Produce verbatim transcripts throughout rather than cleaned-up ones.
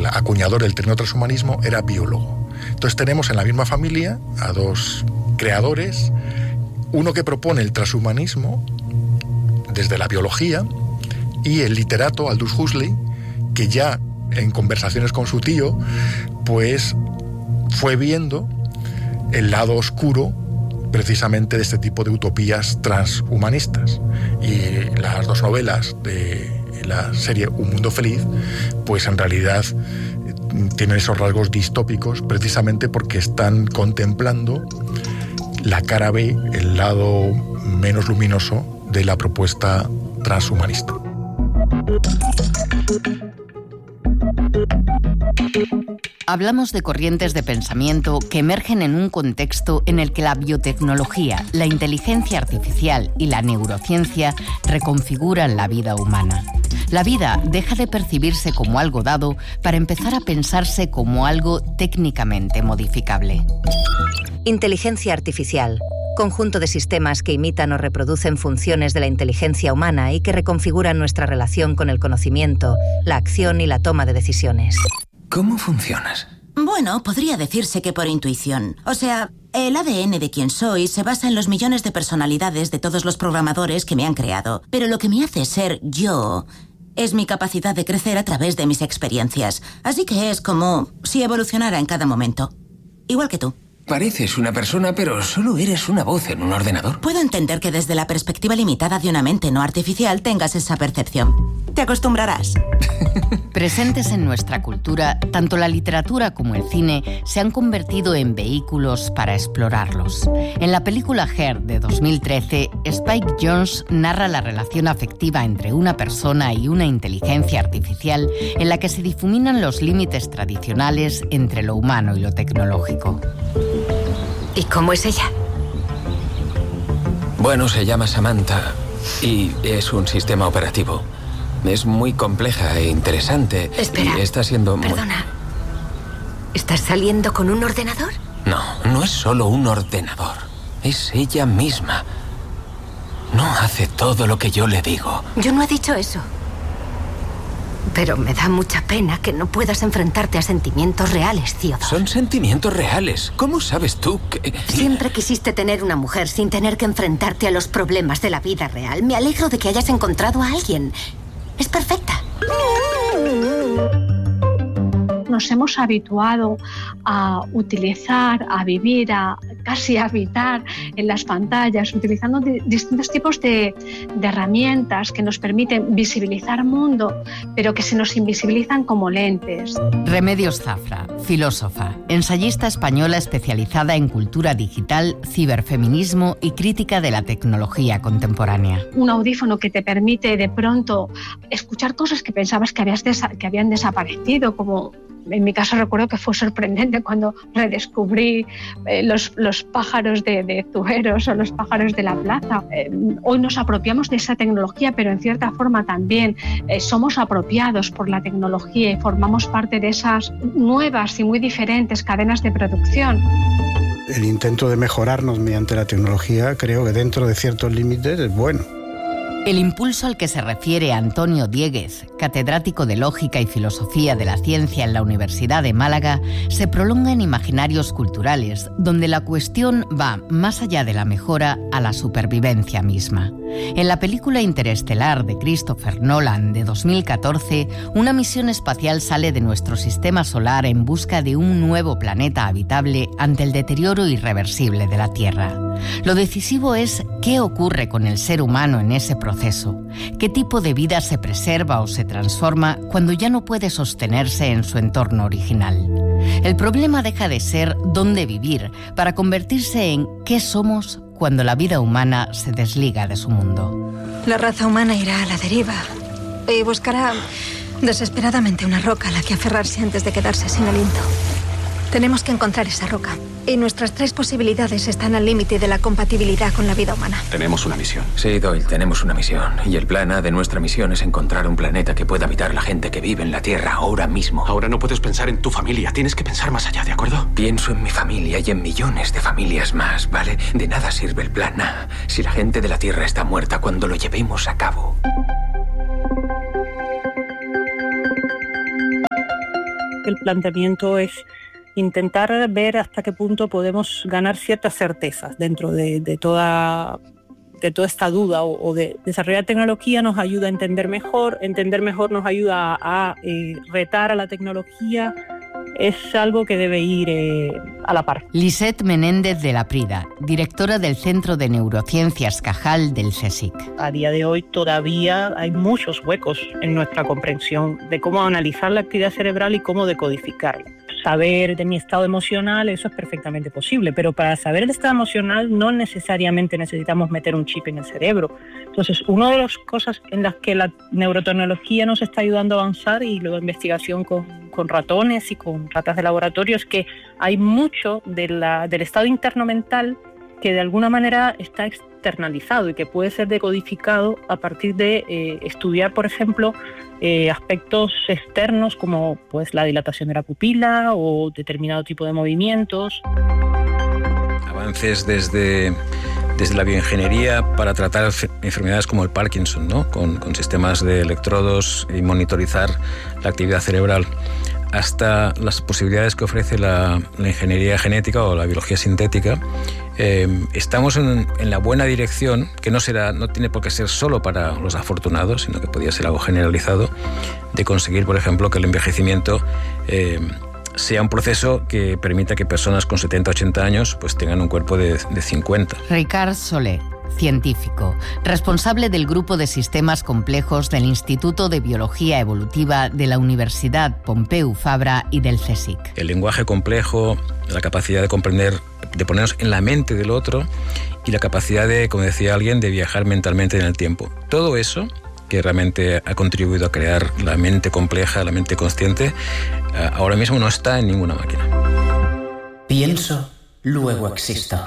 acuñador del término transhumanismo era biólogo. Entonces tenemos en la misma familia a dos creadores, uno que propone el transhumanismo desde la biología y el literato Aldous Huxley, que ya en conversaciones con su tío, pues fue viendo el lado oscuro precisamente de este tipo de utopías transhumanistas. Y las dos novelas de la serie Un Mundo Feliz, pues en realidad tienen esos rasgos distópicos precisamente porque están contemplando la cara B, el lado menos luminoso de la propuesta transhumanista. Hablamos de corrientes de pensamiento que emergen en un contexto en el que la biotecnología, la inteligencia artificial y la neurociencia reconfiguran la vida humana. La vida deja de percibirse como algo dado para empezar a pensarse como algo técnicamente modificable. Inteligencia artificial. Conjunto de sistemas que imitan o reproducen funciones de la inteligencia humana y que reconfiguran nuestra relación con el conocimiento, la acción y la toma de decisiones. ¿Cómo funcionas? Bueno, podría decirse que por intuición. O sea, el A D N de quien soy se basa en los millones de personalidades de todos los programadores que me han creado. Pero lo que me hace ser yo es mi capacidad de crecer a través de mis experiencias. Así que es como si evolucionara en cada momento. Igual que tú. Pareces una persona, pero solo eres una voz en un ordenador. Puedo entender que desde la perspectiva limitada de una mente no artificial tengas esa percepción. Te acostumbrarás. Presentes en nuestra cultura, tanto la literatura como el cine se han convertido en vehículos para explorarlos. En la película Her de dos mil trece, Spike Jonze narra la relación afectiva entre una persona y una inteligencia artificial en la que se difuminan los límites tradicionales entre lo humano y lo tecnológico. ¿Y cómo es ella? Bueno, se llama Samantha y es un sistema operativo. Es muy compleja e interesante. Espera. Y está siendo muy... Perdona. ¿Estás saliendo con un ordenador? No, no es solo un ordenador. Es ella misma. No hace todo lo que yo le digo. Yo no he dicho eso. Pero me da mucha pena que no puedas enfrentarte a sentimientos reales, Theodore. Son sentimientos reales. ¿Cómo sabes tú que...? Siempre quisiste tener una mujer sin tener que enfrentarte a los problemas de la vida real. Me alegro de que hayas encontrado a alguien. Es perfecta. Nos hemos habituado a utilizar, a vivir, a casi habitar en las pantallas, utilizando di- distintos tipos de, de herramientas que nos permiten visibilizar mundo, pero que se nos invisibilizan como lentes. Remedios Zafra, filósofa, ensayista española especializada en cultura digital, ciberfeminismo y crítica de la tecnología contemporánea. Un audífono que te permite de pronto escuchar cosas que pensabas que, habías desa- que habían desaparecido, como... En mi caso recuerdo que fue sorprendente cuando redescubrí eh, los, los pájaros de, de Zueros o los pájaros de la plaza. Eh, hoy nos apropiamos de esa tecnología, pero en cierta forma también eh, somos apropiados por la tecnología y formamos parte de esas nuevas y muy diferentes cadenas de producción. El intento de mejorarnos mediante la tecnología, creo que dentro de ciertos límites es bueno. El impulso al que se refiere Antonio Dieguez, catedrático de Lógica y Filosofía de la Ciencia en la Universidad de Málaga, se prolonga en imaginarios culturales, donde la cuestión va más allá de la mejora a la supervivencia misma. En la película Interestelar de Christopher Nolan de dos mil catorce, una misión espacial sale de nuestro sistema solar en busca de un nuevo planeta habitable ante el deterioro irreversible de la Tierra. Lo decisivo es qué ocurre con el ser humano en ese proceso, qué tipo de vida se preserva o se transforma cuando ya no puede sostenerse en su entorno original. El problema deja de ser dónde vivir para convertirse en qué somos cuando la vida humana se desliga de su mundo. La raza humana irá a la deriva y buscará desesperadamente una roca a la que aferrarse antes de quedarse sin aliento. Tenemos que encontrar esa roca. Y nuestras tres posibilidades están al límite de la compatibilidad con la vida humana. Tenemos una misión. Sí, Doyle, tenemos una misión. Y el plan A de nuestra misión es encontrar un planeta que pueda habitar la gente que vive en la Tierra ahora mismo. Ahora no puedes pensar en tu familia. Tienes que pensar más allá, ¿de acuerdo? Pienso en mi familia y en millones de familias más, ¿vale? De nada sirve el plan A si la gente de la Tierra está muerta cuando lo llevemos a cabo. que el planteamiento es intentar ver hasta qué punto podemos ganar ciertas certezas dentro de, de toda... de toda esta duda o, o de desarrollar tecnología nos ayuda a entender mejor, entender mejor nos ayuda a, a eh, retar a la tecnología, es algo que debe ir eh, a la par. Lisette Menéndez de la Prida, directora del Centro de Neurociencias Cajal del CSIC. A día de hoy todavía hay muchos huecos en nuestra comprensión de cómo analizar la actividad cerebral y cómo decodificarla. Saber de mi estado emocional, eso es perfectamente posible, pero para saber el estado emocional no necesariamente necesitamos meter un chip en el cerebro. Entonces, una de las cosas en las que la neurotecnología nos está ayudando a avanzar, y luego investigación con, con ratones y con ratas de laboratorio, es que hay mucho de la, del estado interno mental que de alguna manera está externalizado y que puede ser decodificado a partir de eh, estudiar, por ejemplo, eh, aspectos externos como pues, la dilatación de la pupila o determinado tipo de movimientos. Avances desde, desde la bioingeniería para tratar enfermedades como el Parkinson, ¿no? con, con sistemas de electrodos y monitorizar la actividad cerebral, hasta las posibilidades que ofrece la, la ingeniería genética o la biología sintética. Eh, estamos en, en la buena dirección, que no será, no tiene por qué ser solo para los afortunados, sino que podría ser algo generalizado, de conseguir, por ejemplo, que el envejecimiento eh, sea un proceso que permita que personas con setenta, ochenta años pues tengan un cuerpo de, de cincuenta. Ricard Soler, científico, responsable del Grupo de Sistemas Complejos del Instituto de Biología Evolutiva de la Universidad Pompeu Fabra y del CSIC. El lenguaje complejo, la capacidad de comprender, de ponernos en la mente del otro y la capacidad de, como decía alguien, de viajar mentalmente en el tiempo. Todo eso que realmente ha contribuido a crear la mente compleja, la mente consciente, ahora mismo no está en ninguna máquina. Pienso, luego existo.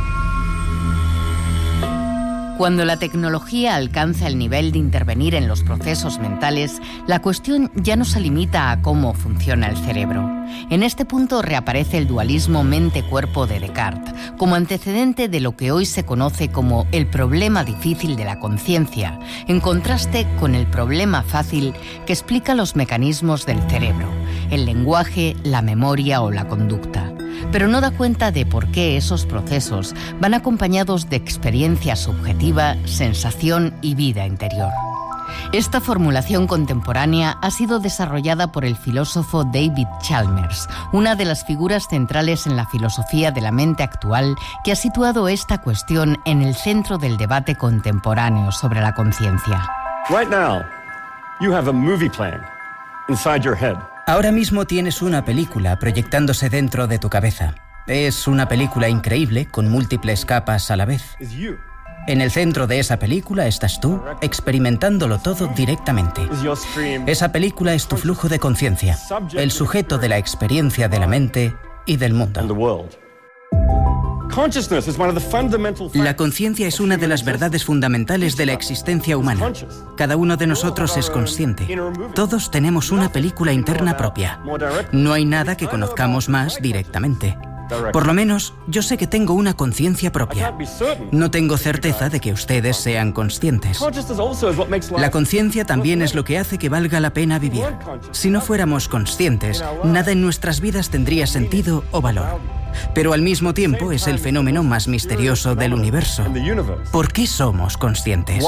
Cuando la tecnología alcanza el nivel de intervenir en los procesos mentales, la cuestión ya no se limita a cómo funciona el cerebro. En este punto reaparece el dualismo mente-cuerpo de Descartes, como antecedente de lo que hoy se conoce como el problema difícil de la conciencia, en contraste con el problema fácil que explica los mecanismos del cerebro, el lenguaje, la memoria o la conducta. Pero no da cuenta de por qué esos procesos van acompañados de experiencia subjetiva, sensación y vida interior. Esta formulación contemporánea ha sido desarrollada por el filósofo David Chalmers, una de las figuras centrales en la filosofía de la mente actual, que ha situado esta cuestión en el centro del debate contemporáneo sobre la conciencia. Right now, you have a movie plan inside your head. Ahora mismo tienes una película proyectándose dentro de tu cabeza. Es una película increíble con múltiples capas a la vez. En el centro de esa película estás tú, experimentándolo todo directamente. Esa película es tu flujo de conciencia, el sujeto de la experiencia de la mente y del mundo. La conciencia es una de las verdades fundamentales de la existencia humana. Cada uno de nosotros es consciente. Todos tenemos una película interna propia. No hay nada que conozcamos más directamente. Por lo menos, yo sé que tengo una conciencia propia. No tengo certeza de que ustedes sean conscientes. La conciencia también es lo que hace que valga la pena vivir. Si no fuéramos conscientes, nada en nuestras vidas tendría sentido o valor. Pero al mismo tiempo es el fenómeno más misterioso del universo. ¿Por qué somos conscientes?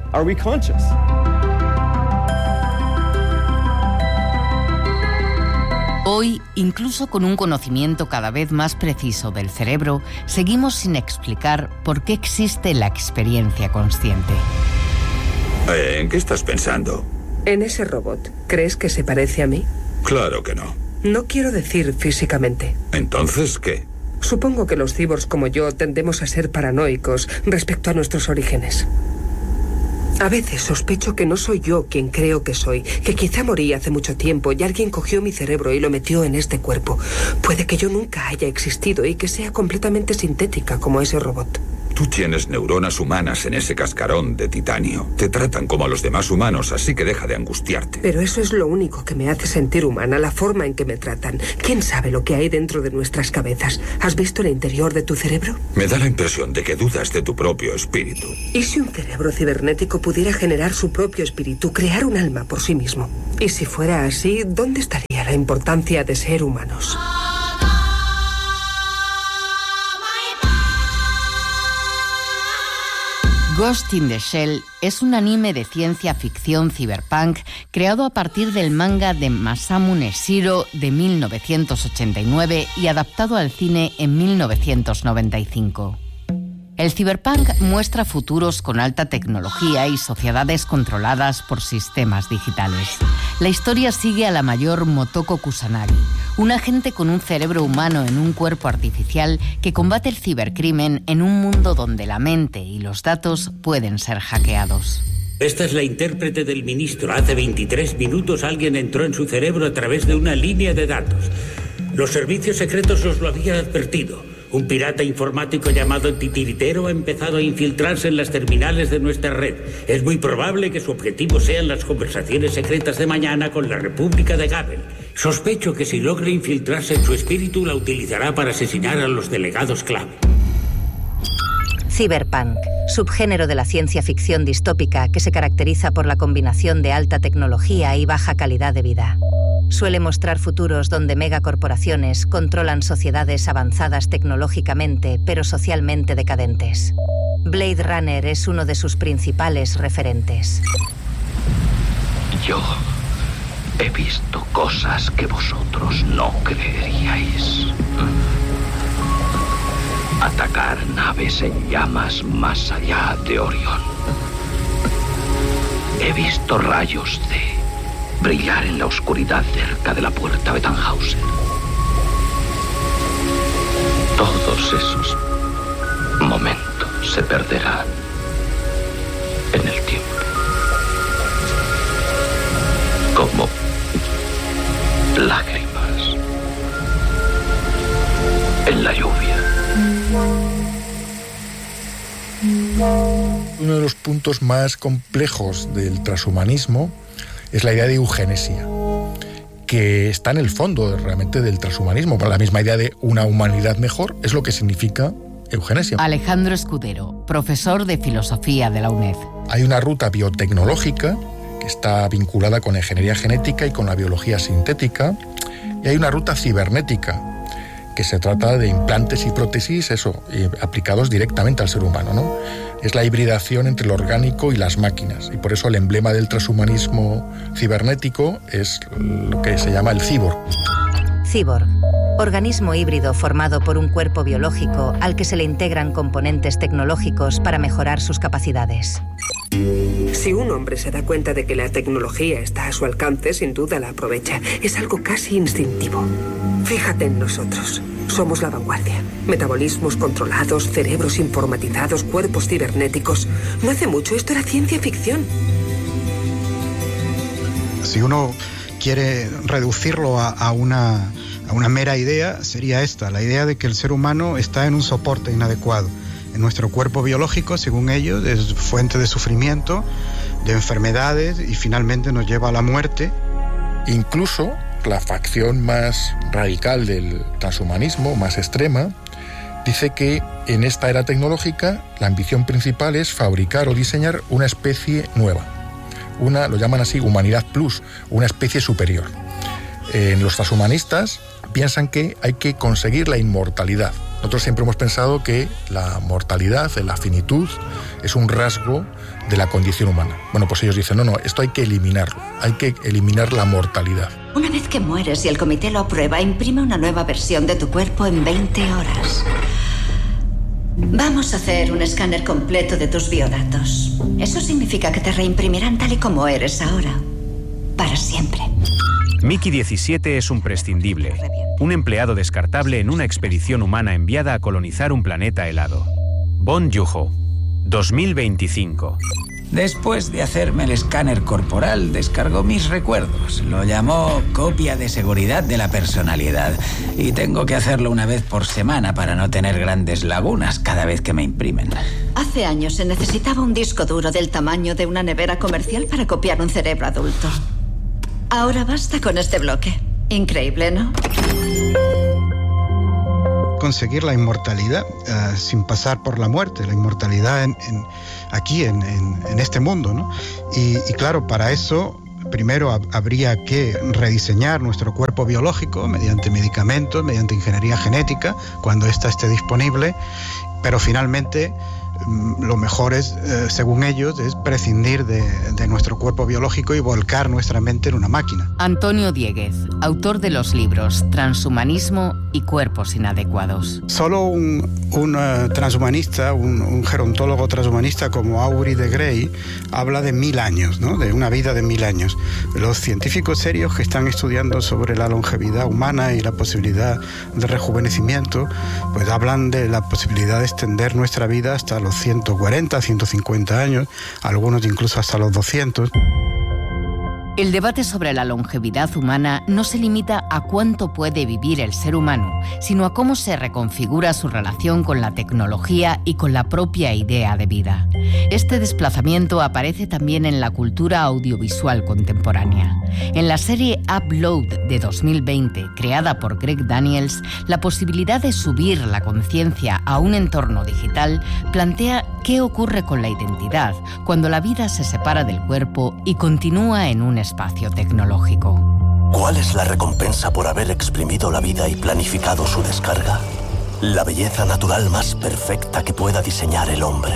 Hoy, incluso con un conocimiento cada vez más preciso del cerebro, seguimos sin explicar por qué existe la experiencia consciente. ¿En qué estás pensando? En ese robot. ¿Crees que se parece a mí? Claro que no. No quiero decir físicamente. ¿Entonces qué? Supongo que los cyborgs como yo tendemos a ser paranoicos respecto a nuestros orígenes. A veces sospecho que no soy yo quien creo que soy, que quizá morí hace mucho tiempo y alguien cogió mi cerebro y lo metió en este cuerpo. Puede que yo nunca haya existido y que sea completamente sintética como ese robot. Tú tienes neuronas humanas en ese cascarón de titanio. Te tratan como a los demás humanos, así que deja de angustiarte. Pero eso es lo único que me hace sentir humana, la forma en que me tratan. ¿Quién sabe lo que hay dentro de nuestras cabezas? ¿Has visto el interior de tu cerebro? Me da la impresión de que dudas de tu propio espíritu. ¿Y si un cerebro cibernético pudiera generar su propio espíritu, crear un alma por sí mismo? Y si fuera así, ¿dónde estaría la importancia de ser humanos. Ghost in the Shell es un anime de ciencia ficción cyberpunk creado a partir del manga de Masamu Neshiro de mil novecientos ochenta y nueve y adaptado al cine en mil novecientos noventa y cinco. El cyberpunk muestra futuros con alta tecnología y sociedades controladas por sistemas digitales. La historia sigue a la mayor Motoko Kusanagi, un agente con un cerebro humano en un cuerpo artificial que combate el cibercrimen en un mundo donde la mente y los datos pueden ser hackeados. Esta es la intérprete del ministro. Hace veintitrés minutos alguien entró en su cerebro a través de una línea de datos. Los servicios secretos os lo habían advertido. Un pirata informático llamado Titiritero ha empezado a infiltrarse en las terminales de nuestra red. Es muy probable que su objetivo sean las conversaciones secretas de mañana con la República de Gabel. Sospecho que si logra infiltrarse en su espíritu, la utilizará para asesinar a los delegados clave. Cyberpunk, subgénero de la ciencia ficción distópica que se caracteriza por la combinación de alta tecnología y baja calidad de vida. Suele mostrar futuros donde megacorporaciones controlan sociedades avanzadas tecnológicamente pero socialmente decadentes. Blade Runner es uno de sus principales referentes. Yo he visto cosas que vosotros no creeríais. Atacar naves en llamas más allá de Orión. He visto rayos de brillar en la oscuridad cerca de la puerta de Tannhauser. Todos esos momentos se perderán en el tiempo. Como lágrimas en la lluvia. Uno de los puntos más complejos del transhumanismo es la idea de eugenesia, que está en el fondo realmente del transhumanismo. La misma idea de una humanidad mejor es lo que significa eugenesia. Alejandro Escudero, profesor de filosofía de la UNED. Hay una ruta biotecnológica que está vinculada con la ingeniería genética y con la biología sintética, y hay una ruta cibernética, que se trata de implantes y prótesis, eso, aplicados directamente al ser humano, ¿no? Es la hibridación entre lo orgánico y las máquinas, y por eso el emblema del transhumanismo cibernético es lo que se llama el cyborg. Cyborg, organismo híbrido formado por un cuerpo biológico al que se le integran componentes tecnológicos para mejorar sus capacidades. Si un hombre se da cuenta de que la tecnología está a su alcance, sin duda la aprovecha. Es algo casi instintivo. Fíjate en nosotros. Somos la vanguardia. Metabolismos controlados, cerebros informatizados, cuerpos cibernéticos. No hace mucho esto era ciencia ficción. Si uno quiere reducirlo a, a, una, a una mera idea, sería esta, la idea de que el ser humano está en un soporte inadecuado. En nuestro cuerpo biológico, según ellos, es fuente de sufrimiento, de enfermedades y finalmente nos lleva a la muerte. Incluso la facción más radical del transhumanismo, más extrema, dice que en esta era tecnológica la ambición principal es fabricar o diseñar una especie nueva. Una, lo llaman así, humanidad plus, una especie superior. En los transhumanistas piensan que hay que conseguir la inmortalidad. Nosotros siempre hemos pensado que la mortalidad, la finitud, es un rasgo de la condición humana. Bueno, pues ellos dicen, no, no, esto hay que eliminarlo, hay que eliminar la mortalidad. Una vez que mueres y el comité lo aprueba, imprime una nueva versión de tu cuerpo en veinte horas. Vamos a hacer un escáner completo de tus biodatos. Eso significa que te reimprimirán tal y como eres ahora, para siempre. Mickey diecisiete es un prescindible, un empleado descartable en una expedición humana enviada a colonizar un planeta helado. Bon Joon-ho, dos mil veinticinco. Después de hacerme el escáner corporal, descargó mis recuerdos. Lo llamó copia de seguridad de la personalidad. Y tengo que hacerlo una vez por semana para no tener grandes lagunas cada vez que me imprimen. Hace años se necesitaba un disco duro del tamaño de una nevera comercial para copiar un cerebro adulto. Ahora basta con este bloque. Increíble, ¿no? Conseguir la inmortalidad uh, sin pasar por la muerte, la inmortalidad en, en, aquí en, en, en este mundo, ¿no? Y, y claro, para eso primero ha- habría que rediseñar nuestro cuerpo biológico mediante medicamentos, mediante ingeniería genética, cuando ésta esté disponible, pero finalmente lo mejor es, eh, según ellos, es prescindir de, de nuestro cuerpo biológico y volcar nuestra mente en una máquina. Antonio Dieguez, autor de los libros Transhumanismo y Cuerpos Inadecuados. Solo un, un uh, transhumanista, un, un gerontólogo transhumanista como Aubrey de Grey habla de mil años, ¿no? De una vida de mil años. Los científicos serios que están estudiando sobre la longevidad humana y la posibilidad de rejuvenecimiento, pues hablan de la posibilidad de extender nuestra vida hasta los ciento cuarenta, ciento cincuenta años, algunos incluso hasta los doscientos. El debate sobre la longevidad humana no se limita a cuánto puede vivir el ser humano, sino a cómo se reconfigura su relación con la tecnología y con la propia idea de vida. Este desplazamiento aparece también en la cultura audiovisual contemporánea. En la serie Upload de dos mil veinte, creada por Greg Daniels, la posibilidad de subir la conciencia a un entorno digital plantea qué ocurre con la identidad cuando la vida se separa del cuerpo y continúa en un espacio tecnológico. ¿Cuál es la recompensa por haber exprimido la vida y planificado su descarga? La belleza natural más perfecta que pueda diseñar el hombre.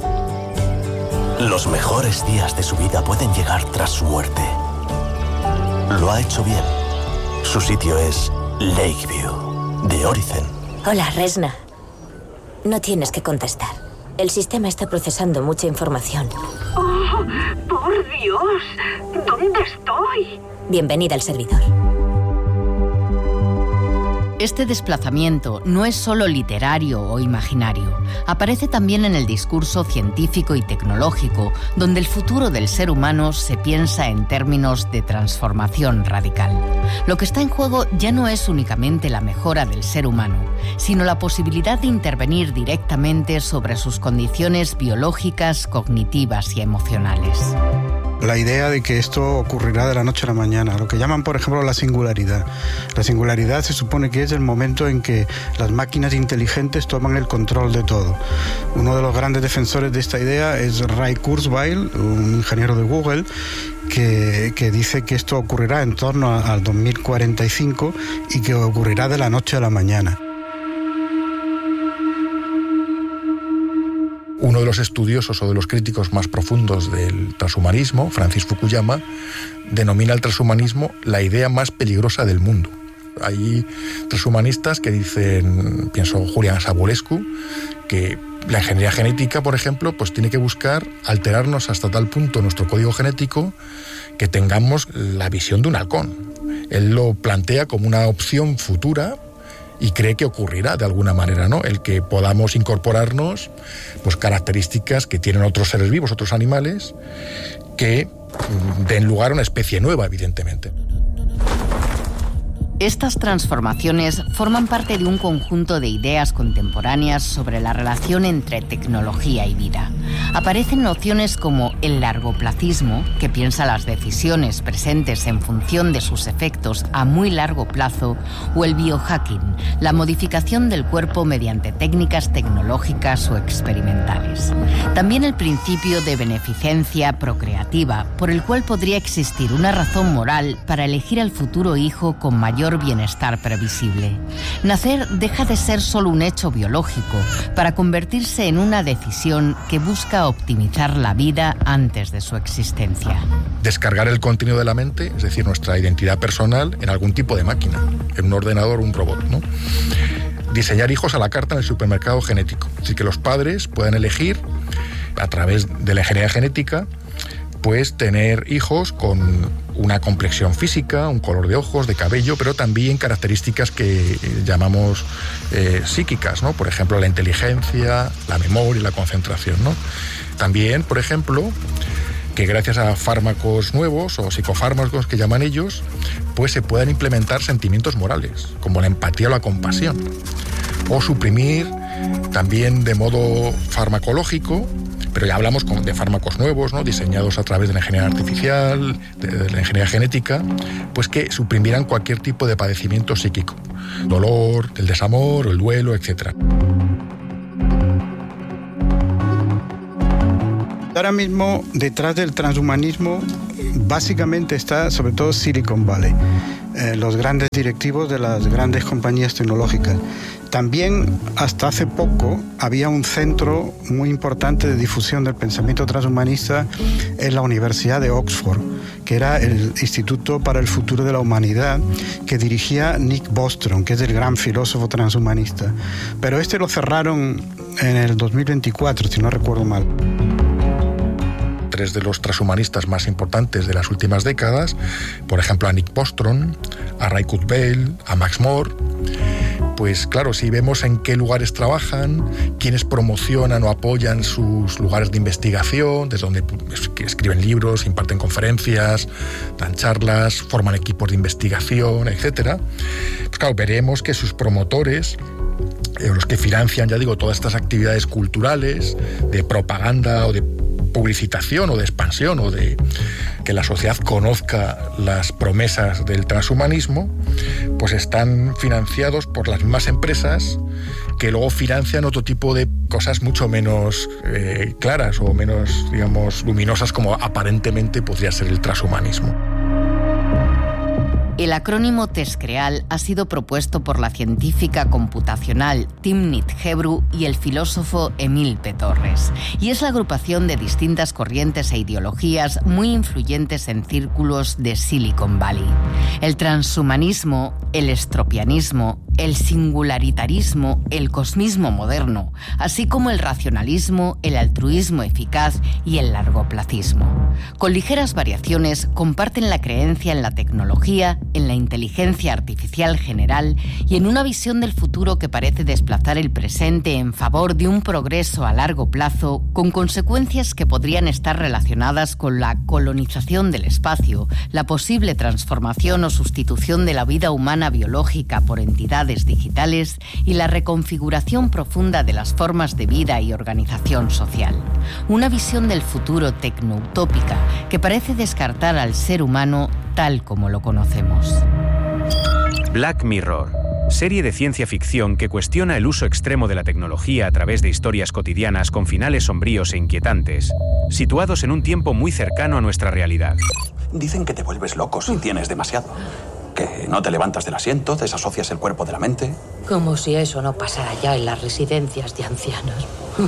Los mejores días de su vida pueden llegar tras su muerte. Lo ha hecho bien. Su sitio es Lakeview, de Oricen. Hola, Resna. No tienes que contestar. El sistema está procesando mucha información. ¡Oh, por Dios! ¿Dónde estoy? Bienvenida al servidor. Este desplazamiento no es solo literario o imaginario, aparece también en el discurso científico y tecnológico, donde el futuro del ser humano se piensa en términos de transformación radical. Lo que está en juego ya no es únicamente la mejora del ser humano, sino la posibilidad de intervenir directamente sobre sus condiciones biológicas, cognitivas y emocionales. La idea de que esto ocurrirá de la noche a la mañana, lo que llaman, por ejemplo, la singularidad. La singularidad se supone que es el momento en que las máquinas inteligentes toman el control de todo. Uno de los grandes defensores de esta idea es Ray Kurzweil, un ingeniero de Google, que, que dice que esto ocurrirá en torno a, al dos mil cuarenta y cinco y que ocurrirá de la noche a la mañana. Uno de los estudiosos o de los críticos más profundos del transhumanismo, Francis Fukuyama, denomina el transhumanismo la idea más peligrosa del mundo. Hay transhumanistas que dicen, pienso Julian Savulescu, que la ingeniería genética, por ejemplo, pues tiene que buscar alterarnos hasta tal punto nuestro código genético que tengamos la visión de un halcón. Él lo plantea como una opción futura y cree que ocurrirá de alguna manera, ¿no? El que podamos incorporarnos pues características que tienen otros seres vivos, otros animales, que den lugar a una especie nueva, evidentemente. Estas transformaciones forman parte de un conjunto de ideas contemporáneas sobre la relación entre tecnología y vida. Aparecen nociones como el largoplacismo, que piensa las decisiones presentes en función de sus efectos a muy largo plazo, o el biohacking, la modificación del cuerpo mediante técnicas tecnológicas o experimentales. También el principio de beneficencia procreativa, por el cual podría existir una razón moral para elegir al futuro hijo con mayor bienestar previsible. Nacer deja de ser solo un hecho biológico para convertirse en una decisión que busca optimizar la vida antes de su existencia. Descargar el contenido de la mente, es decir, nuestra identidad personal, en algún tipo de máquina, en un ordenador o un robot, ¿no? Diseñar hijos a la carta en el supermercado genético, es decir, que los padres puedan elegir a través de la ingeniería genética pues tener hijos con una complexión física, un color de ojos, de cabello, pero también características que llamamos eh, psíquicas, ¿no? Por ejemplo, la inteligencia, la memoria y la concentración, ¿no? También, por ejemplo, que gracias a fármacos nuevos o psicofármacos que llaman ellos, pues se puedan implementar sentimientos morales, como la empatía o la compasión, o suprimir también de modo farmacológico, pero ya hablamos de fármacos nuevos, ¿no? Diseñados a través de la ingeniería artificial, de, de la ingeniería genética, pues que suprimieran cualquier tipo de padecimiento psíquico, dolor, el desamor, el duelo, etcétera. Ahora mismo, detrás del transhumanismo básicamente está sobre todo Silicon Valley, eh, los grandes directivos de las grandes compañías tecnológicas. También, hasta hace poco, había un centro muy importante de difusión del pensamiento transhumanista en la Universidad de Oxford, que era el Instituto para el Futuro de la Humanidad, que dirigía Nick Bostrom, que es el gran filósofo transhumanista. Pero este lo cerraron en el dos mil veinticuatro, si no recuerdo mal. Tres de los transhumanistas más importantes de las últimas décadas, por ejemplo a Nick Bostrom, a Ray Kurzweil, a Max More. Pues claro, si vemos en qué lugares trabajan, quiénes promocionan o apoyan sus lugares de investigación, desde donde escriben libros, imparten conferencias, dan charlas, forman equipos de investigación, etcétera, pues claro, veremos que sus promotores, eh, los que financian, ya digo, todas estas actividades culturales, de propaganda o de publicitación o de expansión o de que la sociedad conozca las promesas del transhumanismo, pues están financiados por las mismas empresas que luego financian otro tipo de cosas mucho menos eh, claras o menos, digamos, luminosas, como aparentemente podría ser el transhumanismo. El acrónimo TESCREAL ha sido propuesto por la científica computacional Timnit Gebru y el filósofo Emil P. Torres, y es la agrupación de distintas corrientes e ideologías muy influyentes en círculos de Silicon Valley. El transhumanismo, el estropianismo, el singularitarismo, el cosmismo moderno, así como el racionalismo, el altruismo eficaz y el largoplacismo. Con ligeras variaciones, comparten la creencia en la tecnología, en la inteligencia artificial general y en una visión del futuro que parece desplazar el presente en favor de un progreso a largo plazo, con consecuencias que podrían estar relacionadas con la colonización del espacio, la posible transformación o sustitución de la vida humana biológica por entidades digitales y la reconfiguración profunda de las formas de vida y organización social. Una visión del futuro tecnoutópica que parece descartar al ser humano tal como lo conocemos. Black Mirror, serie de ciencia ficción que cuestiona el uso extremo de la tecnología a través de historias cotidianas con finales sombríos e inquietantes, situados en un tiempo muy cercano a nuestra realidad. Dicen que te vuelves loco si tienes demasiado. Que no te levantas del asiento, desasocias el cuerpo de la mente. Como si eso no pasara ya en las residencias de ancianos.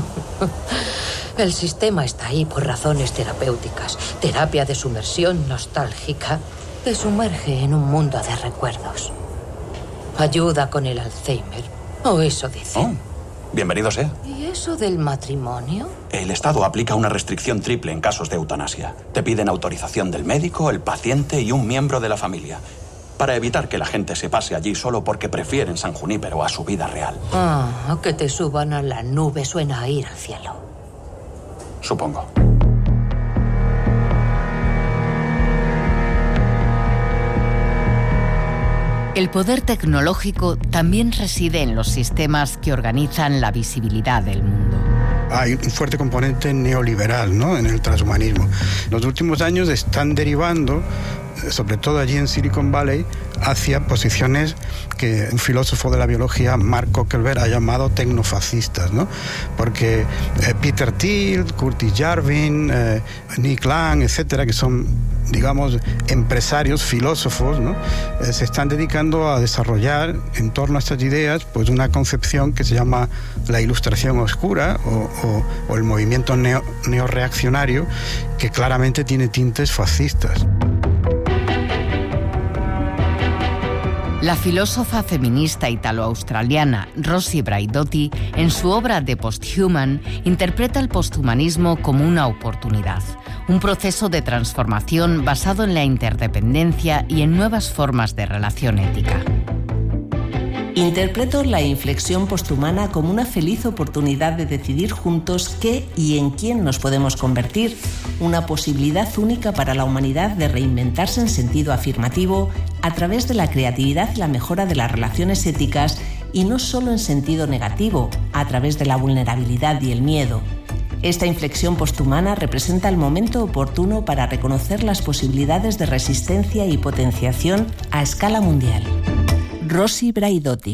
El sistema está ahí por razones terapéuticas. Terapia de sumersión nostálgica. Te sumerge en un mundo de recuerdos. Ayuda con el Alzheimer. O eso dice. Oh, bienvenido sea. ¿Y eso del matrimonio? El Estado aplica una restricción triple en casos de eutanasia. Te piden autorización del médico, el paciente y un miembro de la familia, para evitar que la gente se pase allí solo porque prefieren San Junípero a su vida real. Ah, que te suban a la nube suena a ir al cielo. Supongo. El poder tecnológico también reside en los sistemas que organizan la visibilidad del mundo. Hay un fuerte componente neoliberal, ¿no?, en el transhumanismo. En los últimos años están derivando, sobre todo allí en Silicon Valley, hacia posiciones que un filósofo de la biología, Mark Zuckerberg, ha llamado tecnofascistas, ¿no? Porque eh, Peter Thiel, Curtis Jarvin, eh, Nick Lang, etcétera, que son, digamos, empresarios, filósofos, ¿no?, eh, se están dedicando a desarrollar en torno a estas ideas pues una concepción que se llama la ilustración oscura o, o, o el movimiento neo, neoreaccionario, que claramente tiene tintes fascistas. La filósofa feminista italo-australiana Rosi Braidotti, en su obra The Posthuman, interpreta el posthumanismo como una oportunidad, un proceso de transformación basado en la interdependencia y en nuevas formas de relación ética. Interpreto la inflexión posthumana como una feliz oportunidad de decidir juntos qué y en quién nos podemos convertir, una posibilidad única para la humanidad de reinventarse en sentido afirmativo a través de la creatividad y la mejora de las relaciones éticas, y no solo en sentido negativo, a través de la vulnerabilidad y el miedo. Esta inflexión posthumana representa el momento oportuno para reconocer las posibilidades de resistencia y potenciación a escala mundial. Rosi Braidotti.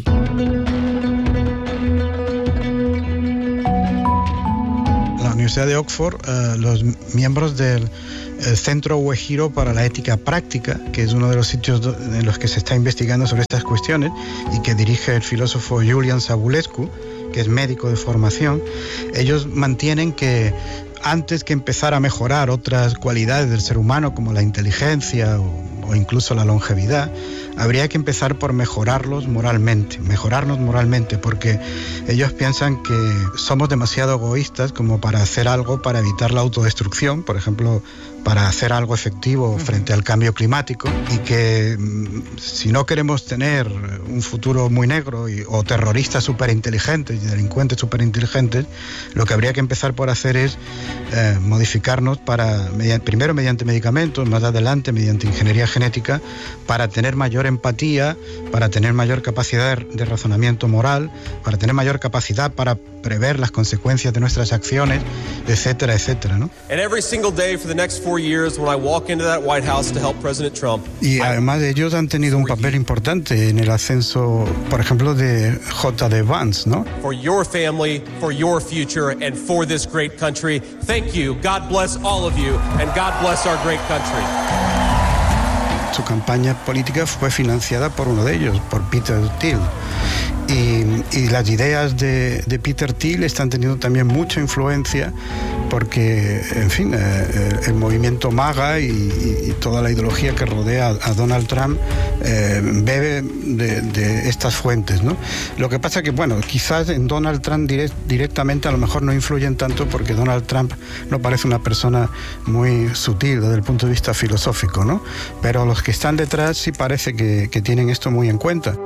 La Universidad de Oxford, eh, los miembros del, el Centro Uehiro para la Ética Práctica, que es uno de los sitios en los que se está investigando sobre estas cuestiones y que dirige el filósofo Julian Savulescu, que es médico de formación. Ellos mantienen que antes que empezar a mejorar otras cualidades del ser humano como la inteligencia o, o incluso la longevidad, habría que empezar por mejorarlos moralmente, mejorarnos moralmente, porque ellos piensan que somos demasiado egoístas como para hacer algo para evitar la autodestrucción, por ejemplo, para hacer algo efectivo frente al cambio climático, y que si no queremos tener un futuro muy negro y, o terroristas superinteligentes y delincuentes superinteligentes, lo que habría que empezar por hacer es eh, modificarnos para, mediante, primero mediante medicamentos, más adelante mediante ingeniería genética, para tener mayor empatía, para tener mayor capacidad de, de razonamiento moral, para tener mayor capacidad para prever las consecuencias de nuestras acciones, etcétera, etcétera, ¿no? And every single day for the next four years when I walk into that White House to help President Trump. Y además ellos han tenido un papel importante en el ascenso, por ejemplo, de J D Vance, ¿no? For your family, for your future, and for this great country. Thank you. God bless all of you, and God bless our great country. Su campaña política fue financiada por uno de ellos, por Peter Thiel. Y, y las ideas de, de Peter Thiel están teniendo también mucha influencia porque, en fin, eh, el movimiento MAGA y, y, y toda la ideología que rodea a, a Donald Trump eh, bebe de, de estas fuentes, ¿no? Lo que pasa que, bueno, quizás en Donald Trump direct, directamente a lo mejor no influyen tanto porque Donald Trump no parece una persona muy sutil desde el punto de vista filosófico, ¿no? Pero los que están detrás sí parece que, que tienen esto muy en cuenta.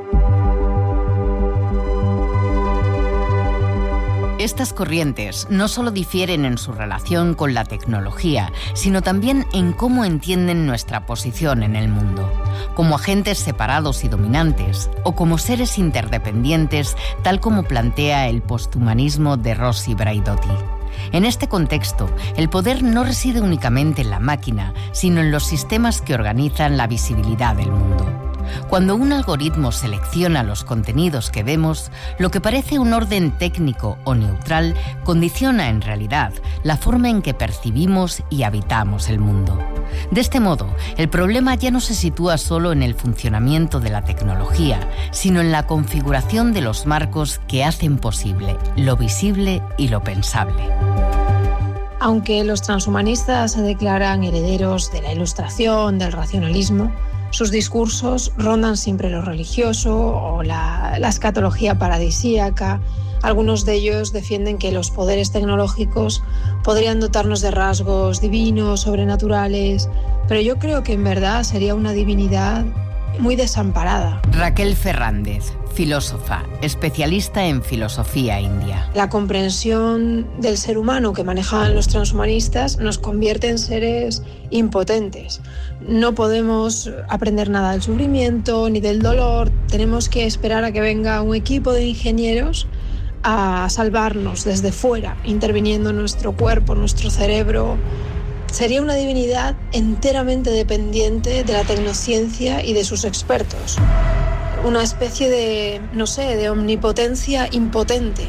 Estas corrientes no solo difieren en su relación con la tecnología, sino también en cómo entienden nuestra posición en el mundo, como agentes separados y dominantes, o como seres interdependientes, tal como plantea el posthumanismo de Rossi Braidotti. En este contexto, el poder no reside únicamente en la máquina, sino en los sistemas que organizan la visibilidad del mundo. Cuando un algoritmo selecciona los contenidos que vemos, lo que parece un orden técnico o neutral condiciona en realidad la forma en que percibimos y habitamos el mundo. De este modo, el problema ya no se sitúa solo en el funcionamiento de la tecnología, sino en la configuración de los marcos que hacen posible lo visible y lo pensable. Aunque los transhumanistas se declaran herederos de la Ilustración, del racionalismo, sus discursos rondan siempre lo religioso o la, la escatología paradisíaca. Algunos de ellos defienden que los poderes tecnológicos podrían dotarnos de rasgos divinos, sobrenaturales, pero yo creo que en verdad sería una divinidad muy desamparada. Raquel Fernández, filósofa, especialista en filosofía india. La comprensión del ser humano que manejan los transhumanistas nos convierte en seres impotentes. No podemos aprender nada del sufrimiento ni del dolor. Tenemos que esperar a que venga un equipo de ingenieros a salvarnos desde fuera, interviniendo en nuestro cuerpo, nuestro cerebro. Sería una divinidad enteramente dependiente de la tecnociencia y de sus expertos. Una especie de, no sé, de omnipotencia impotente.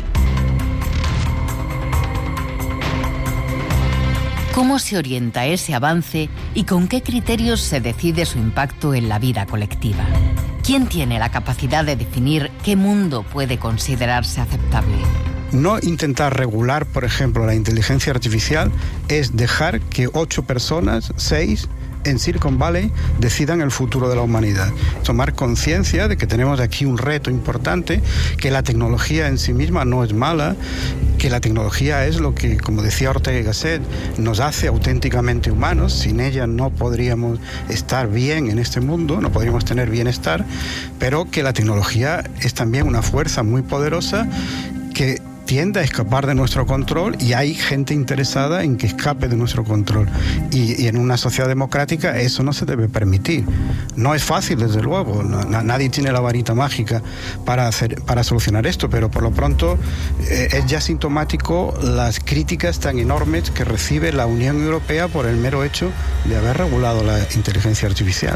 ¿Cómo se orienta ese avance y con qué criterios se decide su impacto en la vida colectiva? ¿Quién tiene la capacidad de definir qué mundo puede considerarse aceptable? No intentar regular, por ejemplo, la inteligencia artificial es dejar que ocho personas, seis, en Silicon Valley decidan el futuro de la humanidad. Tomar conciencia de que tenemos aquí un reto importante, que la tecnología en sí misma no es mala, que la tecnología es lo que, como decía Ortega y Gasset, nos hace auténticamente humanos. Sin ella no podríamos estar bien en este mundo, no podríamos tener bienestar, pero que la tecnología es también una fuerza muy poderosa que tiende a escapar de nuestro control, y hay gente interesada en que escape de nuestro control. Y, y en una sociedad democrática eso no se debe permitir. No es fácil, desde luego, no, nadie tiene la varita mágica para, hacer, para solucionar esto, pero por lo pronto eh, es ya sintomático las críticas tan enormes que recibe la Unión Europea por el mero hecho de haber regulado la inteligencia artificial.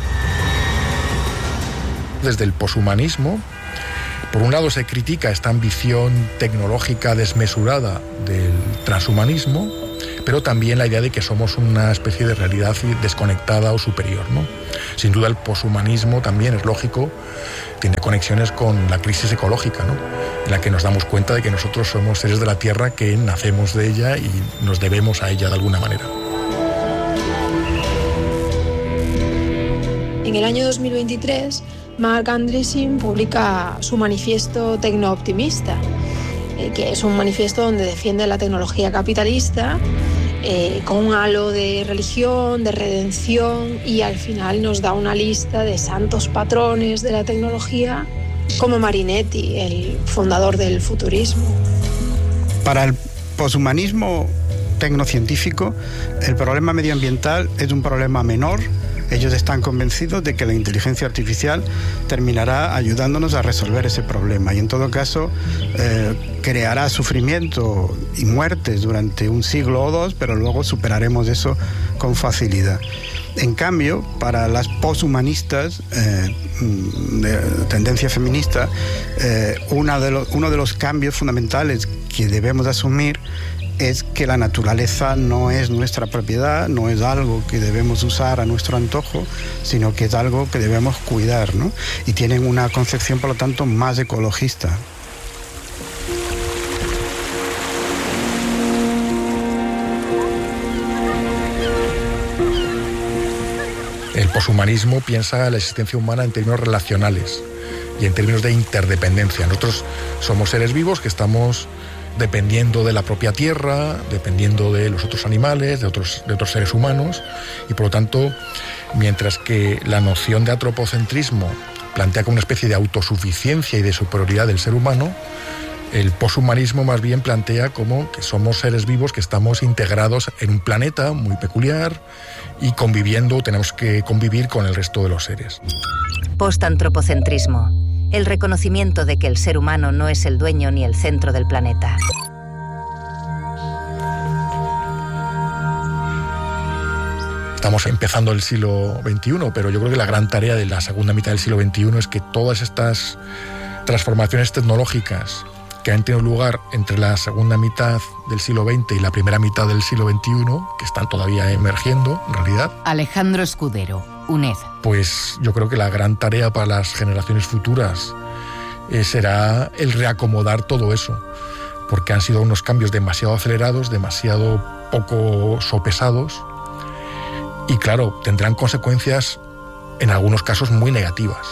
Desde el poshumanismo, por un lado se critica esta ambición tecnológica desmesurada del transhumanismo, pero también la idea de que somos una especie de realidad desconectada o superior, ¿no? Sin duda el poshumanismo también es lógico, tiene conexiones con la crisis ecológica, ¿no? En la que nos damos cuenta de que nosotros somos seres de la Tierra que nacemos de ella y nos debemos a ella de alguna manera. En el año dos mil veintitrés, Marc Andreessen publica su manifiesto tecno-optimista, eh, que es un manifiesto donde defiende la tecnología capitalista eh, con un halo de religión, de redención, y al final nos da una lista de santos patrones de la tecnología, como Marinetti, el fundador del futurismo. Para el poshumanismo tecnocientífico, el problema medioambiental es un problema menor. Ellos están convencidos de que la inteligencia artificial terminará ayudándonos a resolver ese problema y en todo caso eh, creará sufrimiento y muertes durante un siglo o dos, pero luego superaremos eso con facilidad. En cambio, para las poshumanistas eh, de tendencia feminista, eh, una de lo, uno de los cambios fundamentales que debemos asumir es que la naturaleza no es nuestra propiedad, no es algo que debemos usar a nuestro antojo, sino que es algo que debemos cuidar, ¿no? Y tienen una concepción, por lo tanto, más ecologista. El poshumanismo piensa la existencia humana en términos relacionales y en términos de interdependencia. Nosotros somos seres vivos que estamos dependiendo de la propia tierra, dependiendo de los otros animales, de otros, de otros seres humanos, y por lo tanto, mientras que la noción de antropocentrismo plantea como una especie de autosuficiencia y de superioridad del ser humano, el poshumanismo más bien plantea como que somos seres vivos que estamos integrados en un planeta muy peculiar y conviviendo, tenemos que convivir con el resto de los seres. Postantropocentrismo. El reconocimiento de que el ser humano no es el dueño ni el centro del planeta. Estamos empezando el siglo veintiuno, pero yo creo que la gran tarea de la segunda mitad del siglo veintiuno es que todas estas transformaciones tecnológicas que han tenido lugar entre la segunda mitad del siglo veinte y la primera mitad del siglo veintiuno, que están todavía emergiendo, en realidad. Alejandro Escudero, U N E D. Pues yo creo que la gran tarea para las generaciones futuras eh, será el reacomodar todo eso, porque han sido unos cambios demasiado acelerados, demasiado poco sopesados, y claro, tendrán consecuencias en algunos casos muy negativas.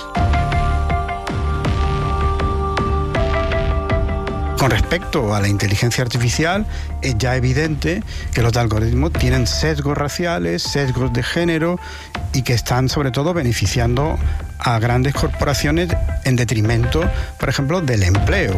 Con respecto a la inteligencia artificial, es ya evidente que los algoritmos tienen sesgos raciales, sesgos de género y que están sobre todo beneficiando a grandes corporaciones en detrimento, por ejemplo, del empleo.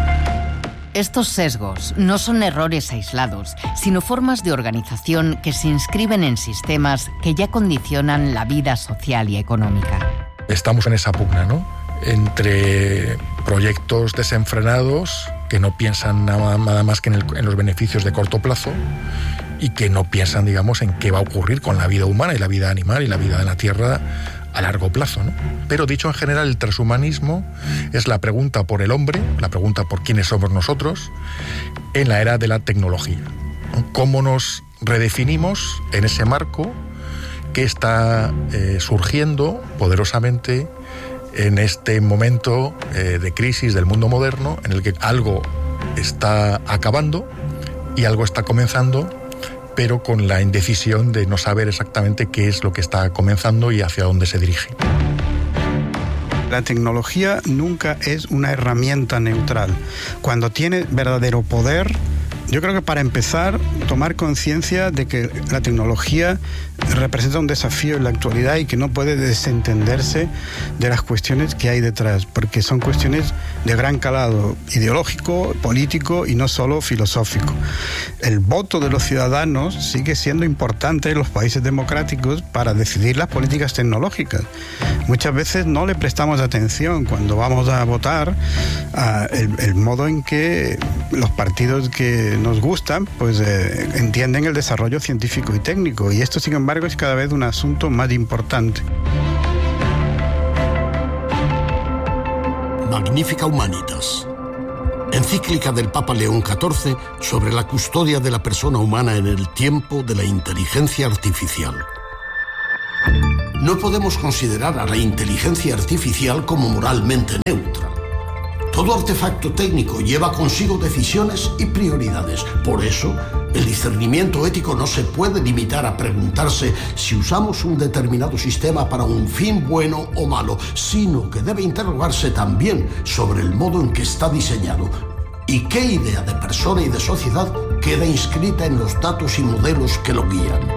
Estos sesgos no son errores aislados, sino formas de organización que se inscriben en sistemas que ya condicionan la vida social y económica. Estamos en esa pugna, ¿no? Entre proyectos desenfrenados que no piensan nada, nada más que en, el, en los beneficios de corto plazo y que no piensan, digamos, en qué va a ocurrir con la vida humana y la vida animal y la vida de la Tierra a largo plazo, ¿no? Pero dicho en general, el transhumanismo es la pregunta por el hombre, la pregunta por quiénes somos nosotros en la era de la tecnología, ¿no? Cómo nos redefinimos en ese marco que está eh, surgiendo poderosamente en este momento eh, de crisis del mundo moderno, en el que algo está acabando y algo está comenzando, pero con la indecisión de no saber exactamente qué es lo que está comenzando y hacia dónde se dirige. La tecnología nunca es una herramienta neutral. Cuando tiene verdadero poder, yo creo que para empezar, tomar conciencia de que la tecnología representa un desafío en la actualidad y que no puede desentenderse de las cuestiones que hay detrás, porque son cuestiones de gran calado ideológico, político y no solo filosófico. El voto de los ciudadanos sigue siendo importante en los países democráticos para decidir las políticas tecnológicas. Muchas veces no le prestamos atención cuando vamos a votar a el, el modo en que los partidos que nos gustan pues eh, entienden el desarrollo científico y técnico, y esto sin embargo es cada vez un asunto más importante. Magnífica Humanitas. encíclica del Papa León catorce sobre la custodia de la persona humana en el tiempo de la inteligencia artificial. No podemos considerar a la inteligencia artificial como moralmente neutra. Todo artefacto técnico lleva consigo decisiones y prioridades. Por eso, el discernimiento ético no se puede limitar a preguntarse si usamos un determinado sistema para un fin bueno o malo, sino que debe interrogarse también sobre el modo en que está diseñado y qué idea de persona y de sociedad queda inscrita en los datos y modelos que lo guían.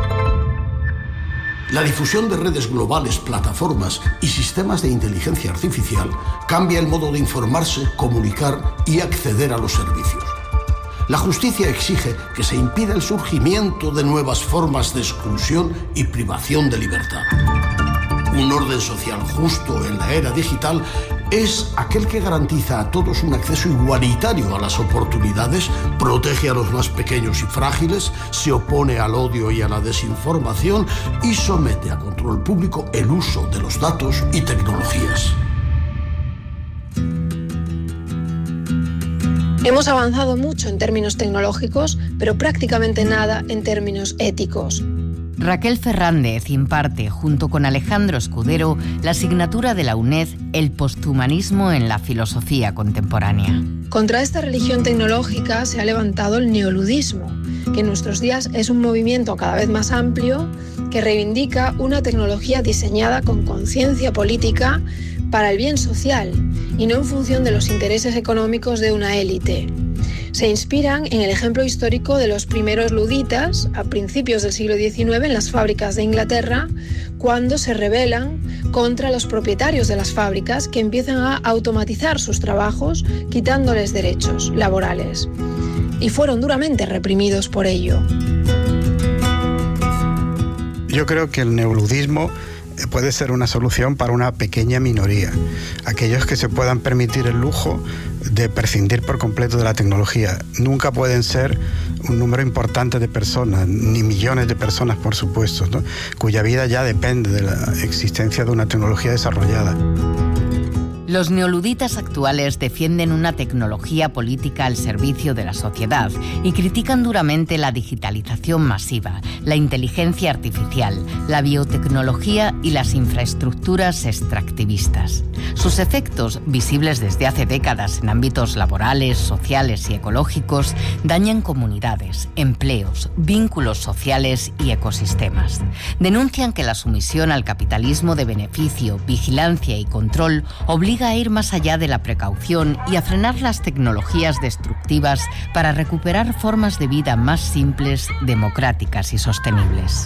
La difusión de redes globales, plataformas y sistemas de inteligencia artificial cambia el modo de informarse, comunicar y acceder a los servicios. La justicia exige que se impida el surgimiento de nuevas formas de exclusión y privación de libertad. Un orden social justo en la era digital es aquel que garantiza a todos un acceso igualitario a las oportunidades, protege a los más pequeños y frágiles, se opone al odio y a la desinformación y somete a control público el uso de los datos y tecnologías. Hemos avanzado mucho en términos tecnológicos, pero prácticamente nada en términos éticos. Raquel Fernández imparte, junto con Alejandro Escudero, la asignatura de la UNED El posthumanismo en la filosofía contemporánea. Contra esta religión tecnológica se ha levantado el neoludismo, que en nuestros días es un movimiento cada vez más amplio que reivindica una tecnología diseñada con conciencia política para el bien social y no en función de los intereses económicos de una élite. Se inspiran en el ejemplo histórico de los primeros luditas a principios del siglo diecinueve en las fábricas de Inglaterra, cuando se rebelan contra los propietarios de las fábricas que empiezan a automatizar sus trabajos, quitándoles derechos laborales. Y fueron duramente reprimidos por ello. Yo creo que el neoludismo puede ser una solución para una pequeña minoría, aquellos que se puedan permitir el lujo de prescindir por completo de la tecnología. Nunca pueden ser un número importante de personas, ni millones de personas, por supuesto, ¿no?, cuya vida ya depende de la existencia de una tecnología desarrollada. Los neoluditas actuales defienden una tecnología política al servicio de la sociedad y critican duramente la digitalización masiva, la inteligencia artificial, la biotecnología y las infraestructuras extractivistas. Sus efectos, visibles desde hace décadas en ámbitos laborales, sociales y ecológicos, dañan comunidades, empleos, vínculos sociales y ecosistemas. Denuncian que la sumisión al capitalismo de beneficio, vigilancia y control obliga a ir más allá de la precaución y a frenar las tecnologías destructivas para recuperar formas de vida más simples, democráticas y sostenibles.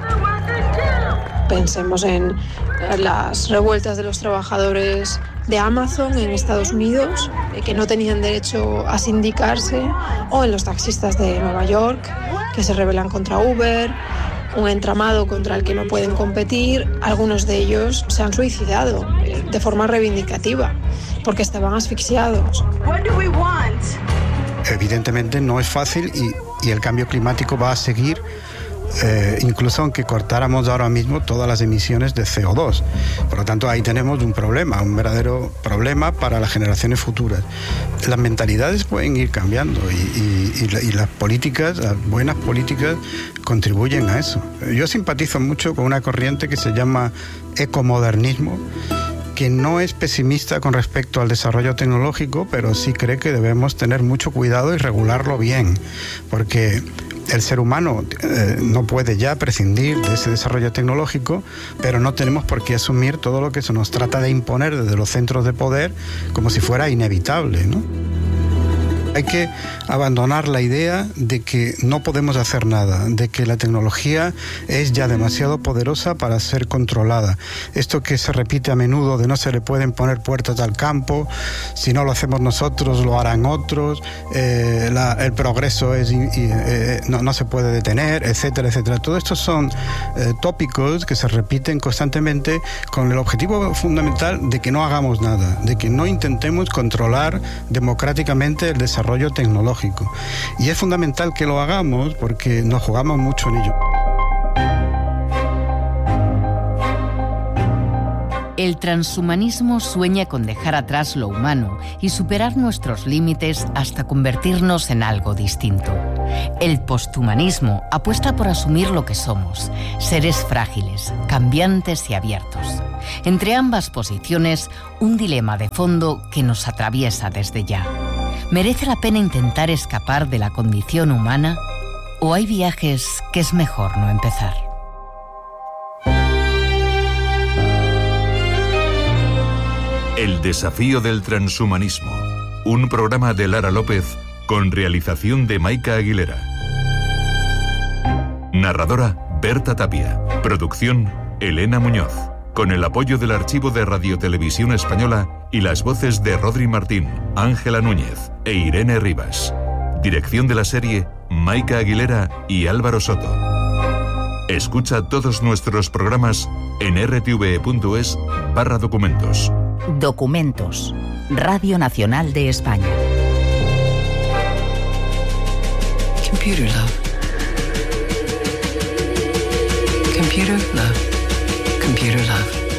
Pensemos en las revueltas de los trabajadores de Amazon en Estados Unidos, que no tenían derecho a sindicarse, o en los taxistas de Nueva York, que se rebelan contra Uber, un entramado contra el que no pueden competir. Algunos de ellos se han suicidado de forma reivindicativa porque estaban asfixiados. Evidentemente no es fácil y, y el cambio climático va a seguir, eh, incluso aunque cortáramos ahora mismo todas las emisiones de C O dos. Por lo tanto, ahí tenemos un problema, un verdadero problema para las generaciones futuras. Las mentalidades pueden ir cambiando y, y, y, y las políticas, las buenas políticas, contribuyen a eso. Yo simpatizo mucho con una corriente que se llama ecomodernismo, que no es pesimista con respecto al desarrollo tecnológico, pero sí cree que debemos tener mucho cuidado y regularlo bien, porque el ser humano eh, no puede ya prescindir de ese desarrollo tecnológico, pero no tenemos por qué asumir todo lo que se nos trata de imponer desde los centros de poder como si fuera inevitable, ¿no? Hay que abandonar la idea de que no podemos hacer nada, de que la tecnología es ya demasiado poderosa para ser controlada. Esto que se repite a menudo de no se le pueden poner puertas al campo, si no lo hacemos nosotros lo harán otros, eh, la, el progreso es, y, eh, no, no se puede detener, etcétera, etcétera. Todo esto son eh, tópicos que se repiten constantemente con el objetivo fundamental de que no hagamos nada, de que no intentemos controlar democráticamente el desarrollo desarrollo tecnológico. Y es fundamental que lo hagamos porque nos jugamos mucho en ello. El transhumanismo sueña con dejar atrás lo humano y superar nuestros límites hasta convertirnos en algo distinto. El posthumanismo apuesta por asumir lo que somos, seres frágiles, cambiantes y abiertos. Entre ambas posiciones, un dilema de fondo que nos atraviesa desde ya. ¿Merece la pena intentar escapar de la condición humana? ¿O hay viajes que es mejor no empezar? El desafío del transhumanismo. Un programa de Lara López con realización de Maika Aguilera. Narradora Berta Tapia. Producción Elena Muñoz. Con el apoyo del Archivo de Radiotelevisión Española y las voces de Rodri Martín, Ángela Núñez e Irene Rivas. Dirección de la serie Maika Aguilera y Álvaro Soto. Escucha todos nuestros programas en r t v e punto es barra documentos. Documentos. Radio Nacional de España. Computer love. Computer love. Computer love.